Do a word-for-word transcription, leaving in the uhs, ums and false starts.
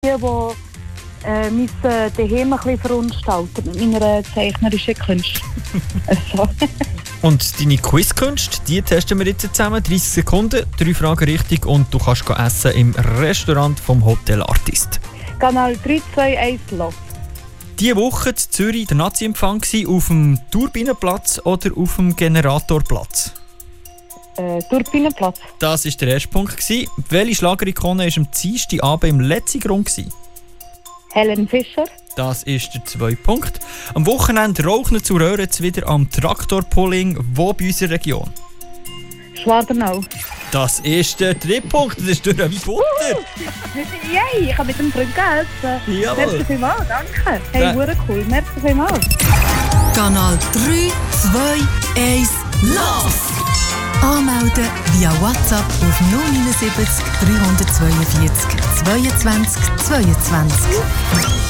die äh, müssen daheim ein bisschen verunstalten mit meiner zeichnerischen Kunst. Also. Und deine Quizkunst, die testen wir jetzt zusammen. dreißig Sekunden, drei Fragen richtig und du kannst essen im Restaurant vom Hotel Artist. Kanal drei zwei eins los. Diese Woche in Zürich der Nazi-Empfang auf dem Turbinenplatz oder auf dem Generatorplatz? Äh, Turbinenplatz. Das war der erste Punkt. Welche Schlagerikone war am Dienstagabend im letzten Grund? Helen Fischer. Das ist der zweite Punkt. Am Wochenende rauchen zu Röhren wieder am Traktorpulling. Wo bei unserer Region? Schwadernau. Das ist der dritte Punkt. Das ist durch wie Butter. Yay, ich habe mit dem Freund gegessen. Jawohl. Merci vielmals, danke. Hey, Ja. hure cool. Merci vielmals. Kanal drei zwei eins los! Anmelden via WhatsApp auf null neun sieben drei zwei vier, zweiundzwanzig zweiundzwanzig.